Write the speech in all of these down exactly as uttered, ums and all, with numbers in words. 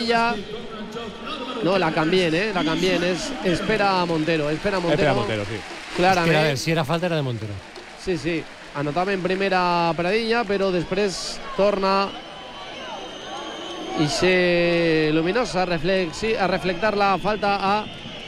Pradilla. No, la cambien, ¿eh? La cambien. Es, espera a Montero. Espera a Montero. Espera a Montero, sí. Clarament. Es que, a ver, si era falta era de Montero. Sí, sí. Anotava en primera Pradilla, però després torna i ser luminosa a, reflexi, a reflectar la falta a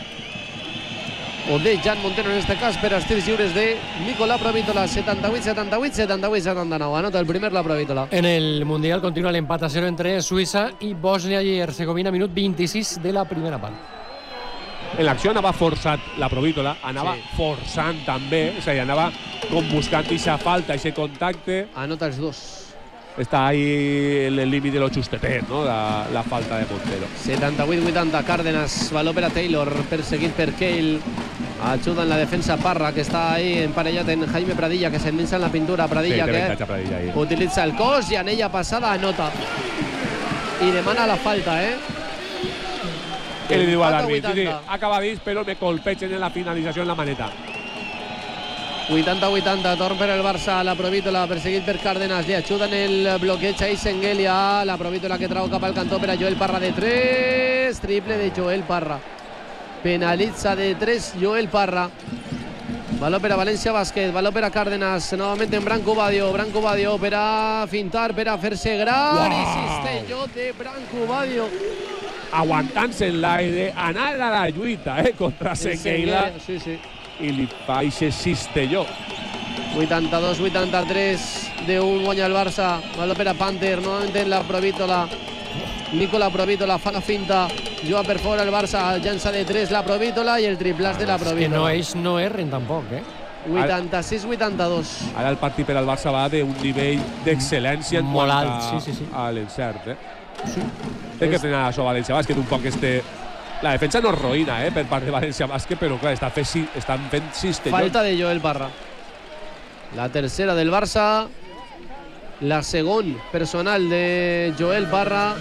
o de Jan Montero en este cas per als tirs lliures de Nicolà Provítola. setanta-vuit setanta-vuit, setanta-vuit setanta-nou. Anota el primer la Provítola. En el Mundial continúa el empate a cero entre Suïssa i Bòsnia i Herzegovina, minut vint-i-sis de la primera part. En l'acció anava forçat la Provítola, anava Sí. forçant també, és a dir, anava com buscant aquesta falta, aquest contacte. Anota els dos. Està ahí en el límit de lo justetet, no? La, la falta de Montero. setanta-vuit vuitanta, Cárdenas, baló per a Taylor, perseguit per Cale. Ajuda en la defensa Parra, que està ahí emparellat en Jaime Pradilla, que s'endinsa en la pintura. Pradilla, Sí, té que avantatge Pradilla ahí. utilitza el cos i anella passada anota. I demana la falta, eh? Què li diu a Empata l'àrbit? Sí, sí, vuitanta. acabadís, però me colpegen en la finalització en la maneta. vuitanta vuitanta, torn per el Barça, la Provítola, perseguit per Cárdenas, li ajuda en el bloqueig a Isengelia, la Provítola que trau cap al cantó per a Joel Parra de tres, triple de Joel Parra. Penalitza de tres Joel Parra. Baló per a València Bàsquet, baló per a Cárdenas, novament en Branco Badio, Branco Badio per a fintar, per a fer-se gran, Wow. i cistelló de Branco Badio. Aguantant-se en l'aire, anar a la lluita, eh, contra Sengueila, Sí, sí. i li fa ixe cistelló. vuitanta-dos vuitanta-tres de un guanya el Barça. Baló per a Panther, novament en la Provítola. Nicola Provítola fa la finta, juga per fora el Barça, llança de tres la Provítola i el triplàs de la Es que no, Provítola. ells no erren tampoc, eh? vuitanta-sis vuitanta-dos. Ara el partit per al Barça va d'un nivell d'excel·lència en Molt quant alt, a, sí, sí, sí. a l'encert. Eh? Sí. Té que frenar això València Bàsquet, un poc este... La defensa no es roïna, eh, per part de València Bàsquet, però clar, està fent, si, estan fent cistellons. Falta de Joel Parra. La tercera del Barça. La segon personal de Joel Parra.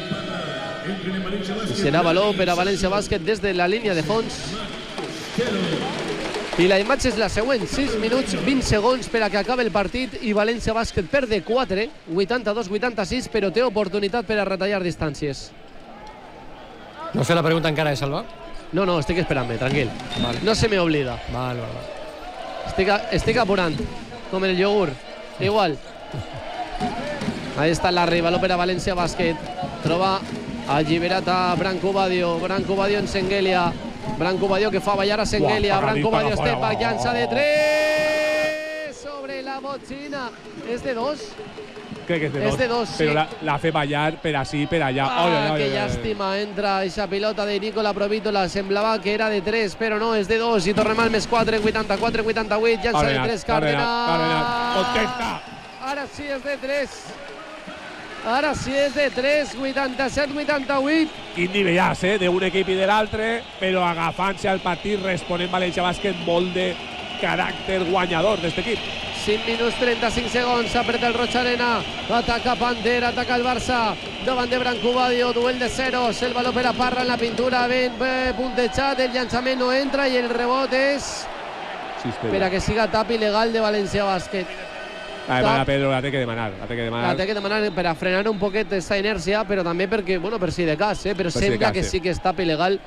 I serà baló per a València Bàsquet des de la línia de fons. I la imatge és la següent, sis minuts vint segons per a que acabi el partit i València Bàsquet perde quatre, vuitanta-dos vuitanta-sis, però té oportunitat per a retallar distàncies. No sé la pregunta encara, eh, Salva? No, no, estic esperant-me, tranquil. Vale. No se me oblida. Vale, vale, vale. Estic, a, estic apurant, com el yogur. Igual. Ahí està Larry, baló per a València Bàsquet. Troba alliberat a Branco Badio. Branco Badio en Sengelia. Branco Badio que fa ballar a Sengelia. Uah, Branco pagadita, Badio fora. step back, llança de tres sobre la botxina. És de dos? Crec que és de És dos, de dos, sí. però la, la fe ballar per ací, per allà. Ah, Oi, oi, oi, que oi, oi. llàstima, entra aquesta pilota de Nicola Provítola, semblava que era de tres, però no, és de dos, i tornem al més quatre, vuitanta-quatre vuitanta-vuit, llança de tres, Cárdenas. Cárdenas, contesta. Ara sí és de tres. Ara sí és de tres, vuitanta-set vuitanta-vuit. Quin nivellàs, eh, d'un equip i de l'altre, però agafant-se al partit, responent València Bàsquet, molt de caràcter guanyador d'aquest equip. cinc minuts trenta-cinc segons, apreta el Roig Arena, ataca Panther, ataca el Barça, davant de Branco Badio, duel de ceros, el baló per a Parra en la pintura, ben eh, puntejat, el llançament no entra i el rebot és Sí, per a que siga tap il·legal de València Bàsquet. La demana Pedro, la té que demanar, la té que La demanar. té que demanar per a frenar un poquet aquesta inèrcia, però també perquè, bueno, per si de cas, eh? però Per si de sembla cas, que sí. sí que és tap il·legal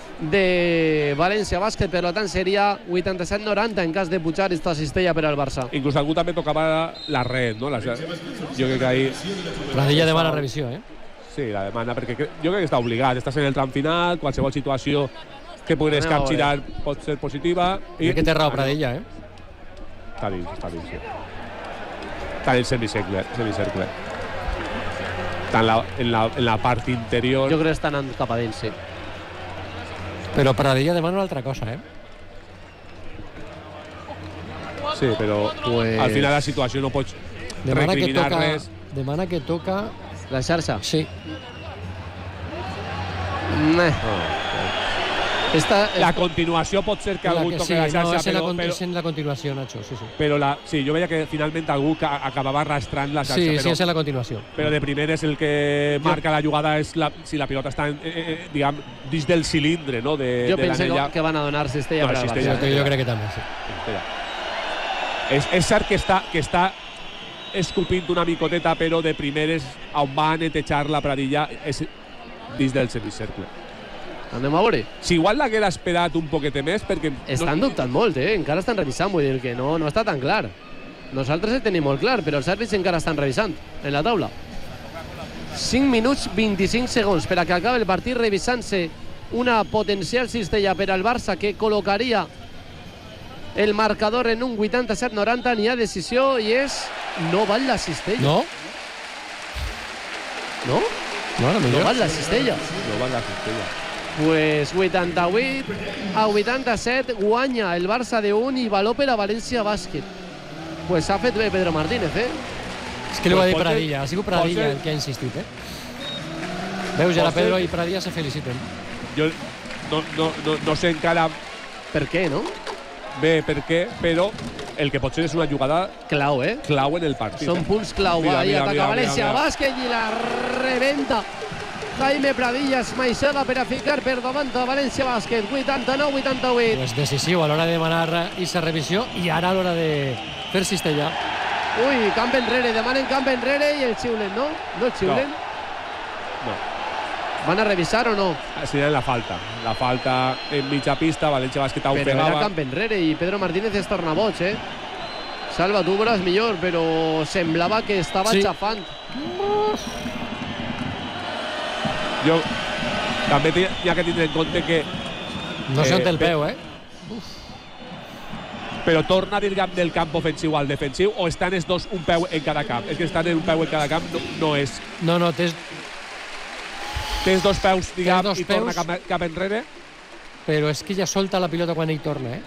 de València Bàsquet, per tant seria vuitanta-set noranta en cas de pujar esta cistella per al Barça. Inclús algú també tocava la red, no? La, jo crec que ahí... Pradilla demana revisió, eh? Sí, la demana, perquè cre- jo crec que està obligat. Estàs en el tram final, qualsevol situació que puguis Anem a capgirar pot ser positiva. I que té raó Pradilla, eh? Està dins, està dins, sí. Està en el semicercle, semicercle. Està en la, en la, en la part interior. Jo crec que estan anant cap a dins, sí. Però Pradilla demana una altra cosa, eh? Sí, però Pues... al final la situació no pots Demana que recriminar toca, res. demana que toca... La xarxa? Sí. Meh. Esta, La continuació pot ser que La algú que toqui sí, la no, xarxa, és en la, però, con- però, és en la continuació, Nacho, sí, sí. però la, sí, jo veia que finalment algú que acabava arrastrant la xarxa, Sí, però, sí, és en la continuació. però de primer és el que marca la jugada és la, si la pilota està en, eh, eh, diguem, dins del cilindre, no? de, jo de penso l'anella. que van a donar cistella No, per al cistella. Barça. Jo, jo crec que també, sí. Espera. És, és cert que està, que està escupint una micoteta, però de primeres on va a netejar la Pradilla és dins del semicercle. Anem a veure. Si igual l'haguera esperat un poquet més, perquè... Estan no, dubtant molt, eh? Encara estan revisant, vull dir que no, no està tan clar. Nosaltres ho tenim molt clar, però els àrbits encara estan revisant en la taula. cinc minuts vint-i-cinc segons per a que acabi el partit, revisant-se una potencial cistella per al Barça que col·locaria el marcador en un vuitanta-set noranta. N'hi ha decisió i és... no val la cistella. No? No? No, ara No millor. val la cistella. no va la cistella. Pues vuitanta-vuit a vuitanta-set guanya el Barça de un i valor per a València Bàsquet. Pues ha fet bé Pedro Martínez, eh? És que li ho ha dit Pot ser- Pradilla, ha sigut Pradilla pot ser- el que ha insistit, eh? Veus, ara Pot ser- Pedro i Pradilla se feliciten. Jo no, no, no, no sé encara Per què, no? bé per què, però el que pot ser és una jugada Clau, eh? clau en el partit. Són punts clau. Mira, Va, i mira, ataca mira, València mira, mira. Bàsquet i la rebenta. Jaime Pradilla es maixega per a ficar per davant a València Bàsquet. vuitanta-nou vuitanta-vuit. Pues decisiu a l'hora de demanar aquesta revisió i ara a l'hora de fer cistella. Ui, camp enrere, demanen camp enrere i el xiulen, no? No el xiulen? No. Van a revisar o no? Seria la falta. La falta en mitja pista, València Bàsquet ho Però era pegava. camp enrere i Pedro Martínez es torna boig, eh? Salva, tu veuràs millor, però semblava que estava Sí. xafant. Jo també hi ha que tindre en compte que No sé Eh, on té el bé. peu, eh? però torna a dir camp del camp ofensiu al defensiu o estan els dos un peu en cada camp. És que estan en un peu en cada camp no, no és. No, no, tens... Tens dos peus, diguem, dos i torna peus. cap, cap enrere. però és que ja solta la pilota quan ell torna, eh?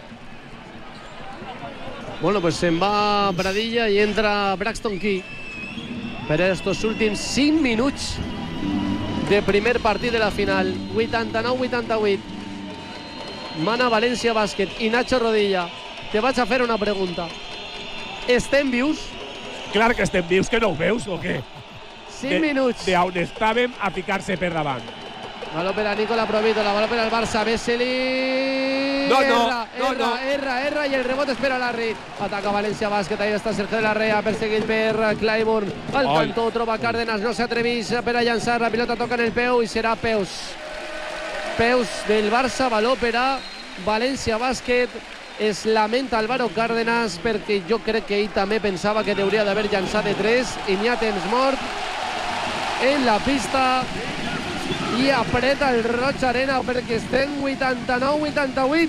Bueno, pues se'n va Pradilla i entra Braxton Key per estos últims cinc minuts de primer partit de la final. vuitanta-nou vuitanta-vuit. Mana València Bàsquet i Nacho Rodilla. Te vaig a fer una pregunta. Estem vius? Clar que estem vius, que no ho veus o què? cinc minuts. De on estàvem a ficar-se per davant. Baló per a Nicola Provítola, baló per al Barça, Vesely. No, no, erra, no, erra, no. erra, erra, i el rebot és per a Larry. Ataca València Bàsquet, ahí està Sergio de la Rea, perseguit per Clyburn. Al Ai. cantó troba Cárdenas, no s'atrevís per a llançar, la pilota toca en el peu i serà peus. Peus del Barça, baló per a València Bàsquet. Es lamenta Álvaro Cárdenas perquè jo crec que ell també pensava que hauria d'haver llançat de tres i n'hi ha temps mort en la pista i apreta el Roig Arena perquè estem vuitanta-nou vuitanta-vuit.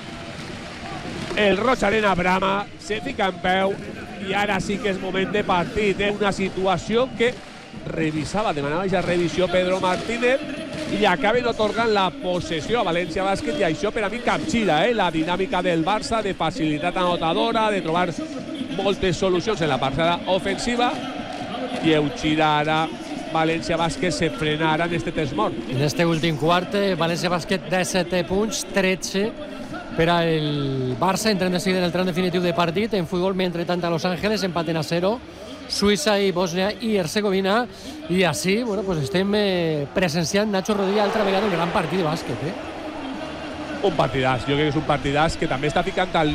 El Roig Arena brama, se fica en peu i ara sí que és moment de partit. Eh? Una situació que revisava, demanava ja revisió Pedro Martínez i acaben otorgant la possessió a València Bàsquet i això per a mi capgira eh? la dinàmica del Barça de facilitat anotadora, de trobar moltes solucions en la parcel·la ofensiva i Euchira ara València Bàsquet se frenarà en este temps mort. En este últim quart, eh, València Bàsquet disset punts, tretze per al Barça. Entrem de seguida en el tram definitiu de partit. En futbol, mentre tant a Los Ángeles, empaten a zero. Suïssa i Bòsnia i Herzegovina. I així, bueno, pues estem eh, presenciant Nacho Rodilla altra vegada un gran partit de bàsquet. Eh? Un partidàs, jo crec que és un partidàs que també està ficant al,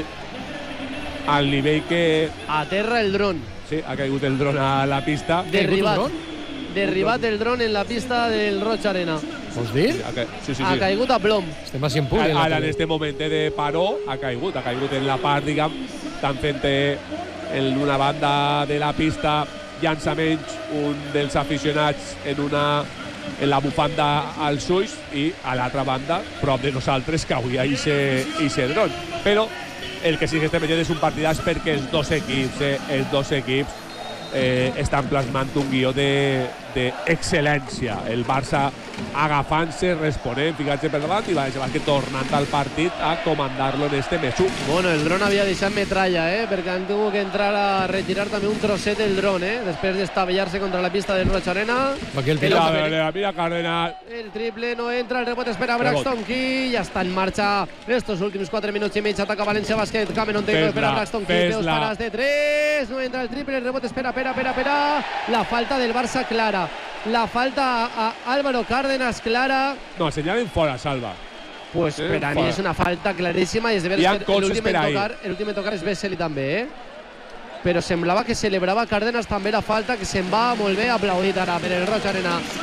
al nivell que Aterra el dron. sí, ha caigut el dron a la pista. Derribat. un dron? Derribat el dron en la pista del Roig Arena. Vols dir? Ha ca- Sí, sí, Ha sí. caigut a plom. Estem a cent punts. en la Ara en tele. este moment de paró ha caigut, ha caigut en la part, diguem, tan fent en una banda de la pista llançaments, un dels aficionats en una en la bufanda als ulls i a l'altra banda, prop de nosaltres, cauria ixe dron. Però el que sí que estem veient és un partidàs perquè els dos equips, eh, els dos equips eh, estan plasmant un guió d'excel·lència. El Barça agafant-se, responent, ficant-se per davant i València Bàsquet tornant al partit a comandar-lo en este mesú. Bueno, el dron havia deixat metralla, eh? Perquè han tingut que entrar a retirar també un trosset del dron, eh? Després d'estavellar-se contra la pista del Roig Arena. Aquí el Mira, tiro. mira, mira Cárdenas. El triple no entra, el rebote espera Braxton Key. Ya está en marcha estos últimos cuatro minutos y medio. Ataca Valencia Basket. Cameron Taylor espera Fesla, Braxton Key. Dos Fesla. paras de tres. No entra el triple, el rebote espera, espera, espera, espera. La falta del Barça clara. La falta a Álvaro Cárdenas clara. No, señalen fora, Salva. Pues Eh, per a mi fora. és una falta claríssima i és de Hi ha veres que colzes l'últim en per ahí. tocar, l'últim en tocar és Vesely també, eh? Però semblava que celebrava Cárdenas també la falta, que se'n va molt bé aplaudit ara per el Roig Arena.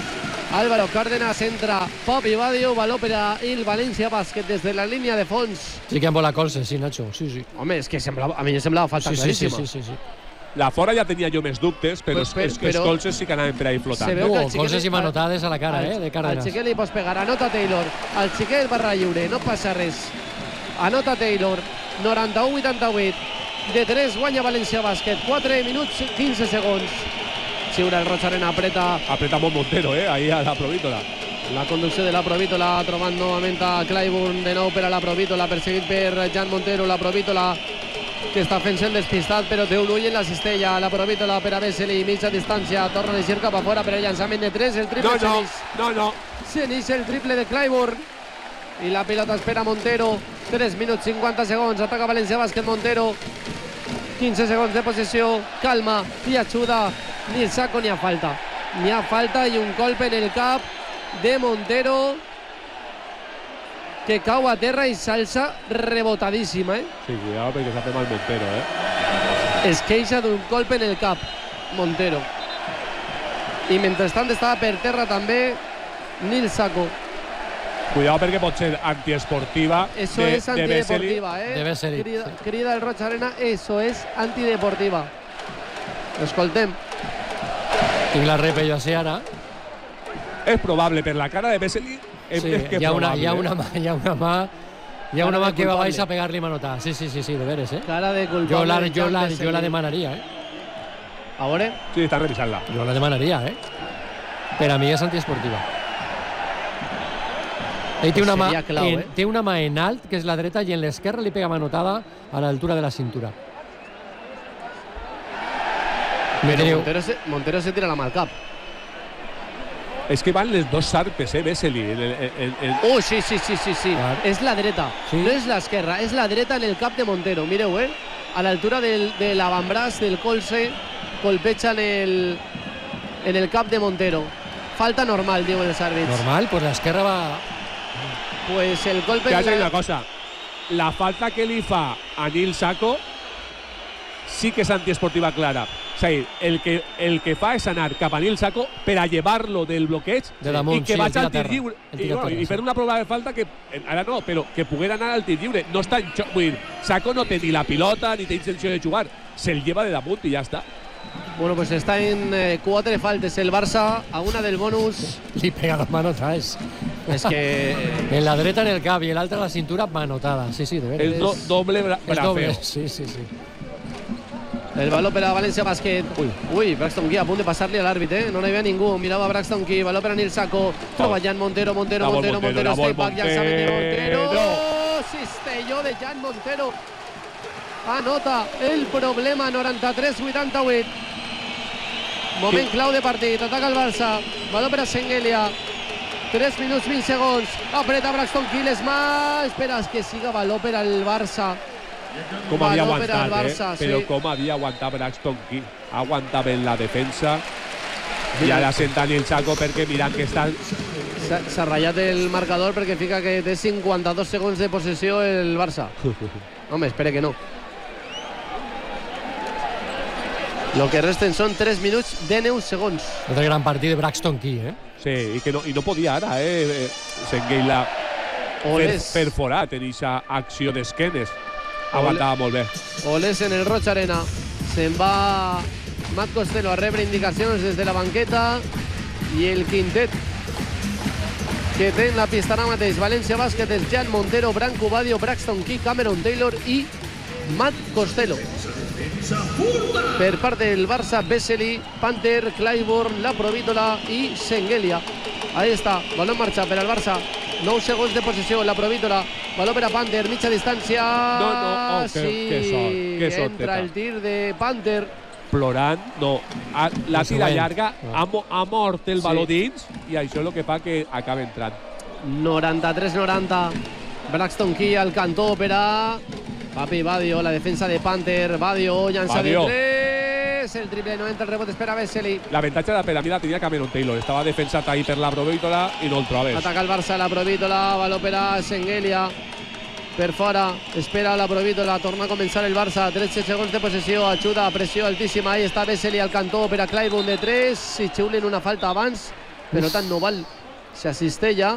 Álvaro Cárdenas, entra Papi Badio, baló per a el València Bàsquet des de la línia de fons. Sí que han volat colze, sí, Nacho, sí, sí. Home, és que semblava, a mi em semblava falta sí, sí, claríssima. Sí, sí, sí, sí. La fora ja tenia jo més dubtes, però, Però- és que els però- colzes sí que anaven per ahí flotant. Se veu que el Uh, xiquet- colzes i manotades a la cara, eh, de Cárdenas. Al xiquet li pots pegar, anota Taylor, el xiquet barra lliure, no passa res. Anota Taylor, noranta-u vuitanta-vuit, de tres guanya València Bàsquet, quatre minuts quinze segons. Xiura el Roig Arena, apreta Apreta molt Montero, eh, ahí a la Provítola. la conducció de la Provítola, trobant novament a Clyburn, de nou per a la Provítola, perseguit per Jan Montero, la Provítola que està fent-se el despistat, però té un ull en la cistella, la Provítola per a Vesely, mitja distància, torna a eixir cap a fora per al llançament de tres, el triple No, no, Xenix. no, no. Xenix el triple de Clyburn i la pilota espera Montero, tres minuts cinquanta segons, ataca València Bàsquet Montero, quinze segons de possessió, calma i ajuda, ni el saco ni ha falta, ni ha falta i un colp en el cap de Montero que cau a terra i s'alça rebotadíssima, eh? Sí, cuidado perquè s'ha fet mal Montero, eh. Es queixa d'un colp en el cap Montero i mentrestant estava per terra també Nil Saco. Cuidado perquè pot ser antiesportiva Eso de, es de Vesely. antideportiva, eh? De Vesely, crida, sí. crida el Roig Arena, eso es antideportiva. Escoltem. Tinc la repe jo així ara. És probable, per la cara de Vesely, és, Sí, és que hi ha, una, probable, hi ha eh. una mà, hi ha una mà, hi ha una Cara mà de que va culpable. baix a pegar-li manotada. Sí, sí, sí, sí, de veres, eh? Cara de culpable. Jo la, de jo Jan la, Vesely. jo la demanaria, eh? A veure. Sí, està revisant-la. Jo la demanaria, eh? Per a mi és antiesportiva. Ell té una, mà Seria clau, en, eh? té una mà en alt, que és la dreta, i en l'esquerra li pega manotada a l'altura de la cintura. Me Però diu, Montero se, Montero se tira la mà al cap. És que van les dos sarpes, eh, Vesely. En, en, en, en... Oh, sí, sí, sí, sí, sí. Clar. És la dreta, Sí. no és l'esquerra, és la dreta en el cap de Montero. Mireu, eh? A l'altura del, de l'avantbraç, del colze, colpeja en el, en el cap de Montero. Falta normal, diuen els àrbits. normal, pues l'esquerra va... Pues el golpe... Te en haig de dir la- una cosa. La falta que li fa a Nil Saco sí que és antiesportiva clara. És a dir, el que, el que fa és anar cap a Nil Saco per a llevar-lo del bloqueig De damunt, i que sí, vaig el tira al tir terra. lliure. El I, tira bueno, terra, i fer sí. una prova de falta que, ara no, però que poguera anar al tir lliure. No està en xoc, vull dir, Saco no té ni la pilota ni té intenció de jugar. Se'l lleva de damunt i ja està. Bueno, pues está en eh, quatre faltes el Barça, a una del bonus. Li pega las manotadas. És que... En la dreta en el cap i l'altra a la cintura, manotada. Sí, sí, de veres. És do, doble bra És doble, brafeo. sí, sí, sí. El baló per a València Bàsquet. Ui, ui, Braxton Key a punt de passar-li a l'àrbit, eh? No n'hi havia ningú. Mirava Braxton Key, baló per a Nil Saco. Troba Jan Montero, Montero, La vol Montero, Montero, Montero, la vol step back, llançament de Montero. Montero. Cistelló de Jan Montero. Anota el problema, noranta-tres vuitanta-vuit. Moment clau de partit, ataca el Barça. Baló per a Sengelia. tres minuts vint segons. Apreta Braxton Key, les mà. Espera, que siga baló per al Barça. Com havia Baló per al aguantat, Barça, eh? sí. Però com havia aguantat Braxton Key. Aguantava en la defensa i ara senta Nil Saco perquè mirant que està... S'ha s'ha ratllat el marcador perquè fica que té cinquanta-dos segons de possessió el Barça. Home, espere que no. Lo que resten són tres minuts dinou segons. Otro gran partit de Braxton Key, eh? Sí, i que no, i no podia ara, eh? Sengueila per, Oles, perforat en aquesta acció d'esquenes. Aguantava molt bé. Oles en el Roig Arena. Se'n va Matt Costello a rebre indicacions des de la banqueta i el quintet que té en la pista ara mateix València Bàsquet és Jan Montero, Branco Badio, Braxton Key, Cameron Taylor i Matt Costello. Per part del Barça, Vesely, Panther, Clyburn, La Provítola i Sengelia. Ahí està, baló en marxa per al Barça. nou segons de possessió, La Provítola. Baló per a Panther, mitja distància. No, no, oh, que- sí, que sort, que sort, entra teta. el tir de Panther. Plorant, no. Ha, la No tira següent. llarga, No. ha, mo- ha mort el Sí. baló dins i això és el que fa que acabi entrant. noranta-tres noranta. Braxton Key al cantó per a Papi Badio, la defensa de Panther. Badio llança de Badio. tres. El triple no entra, el rebot espera Vesely. L'avantatge de la piramida tenia Cameron Taylor. Estava defensat ahí per la Provítola i no el trobes. Ataca el Barça, La Provítola, baló per a Sengelia. Per fora, espera La Provítola, torna a començar el Barça, tretze segons de possessió, ajuda, pressió altíssima, ahí està Vesely al cantó per a Clyburn de tres, si xiulen una falta abans, Pelota en Noval. Se asistella.